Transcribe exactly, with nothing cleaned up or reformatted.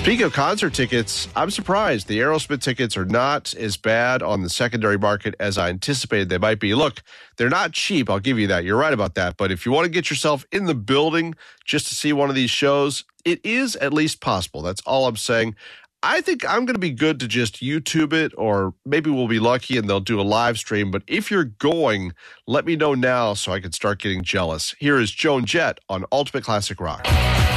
Speaking of concert tickets, I'm surprised the Aerosmith tickets are not as bad on the secondary market as I anticipated they might be. Look, they're not cheap. I'll give you that. You're right about that. But if you want to get yourself in the building just to see one of these shows, it is at least possible. That's all I'm saying. I think I'm going to be good to just YouTube it, or maybe we'll be lucky and they'll do a live stream. But if you're going, let me know now so I can start getting jealous. Here is Joan Jett on Ultimate Classic Rock.